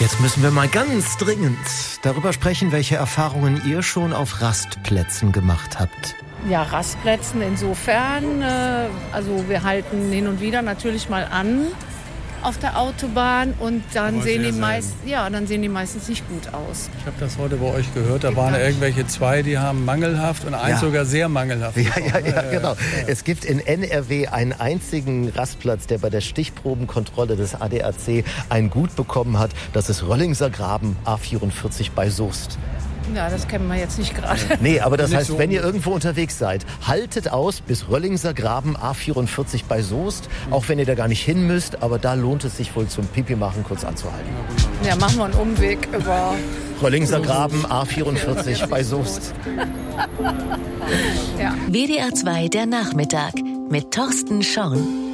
Jetzt müssen wir mal ganz dringend darüber sprechen, welche Erfahrungen ihr schon auf Rastplätzen gemacht habt. Ja, Rastplätzen insofern, also wir halten hin und wieder natürlich mal an auf der Autobahn und dann sehen die meistens nicht gut aus. Ich habe das heute bei euch gehört, da waren irgendwelche zwei, die haben mangelhaft und eins sogar sehr mangelhaft. Ja, genau. Es gibt in NRW einen einzigen Rastplatz, der bei der Stichprobenkontrolle des ADAC ein Gut bekommen hat. Das ist Röllingser Graben A44 bei Soest. Ja, das kennen wir jetzt nicht gerade. Nee, aber das heißt, wenn ihr irgendwo unterwegs seid, haltet aus bis Röllingser Graben A44 bei Soest, auch wenn ihr da gar nicht hin müsst, aber da lohnt es sich wohl zum Pipi machen kurz anzuhalten. Ja, machen wir einen Umweg über Röllingser Graben A44 bei Soest. Ja. WDR 2 der Nachmittag mit Thorsten Schorn.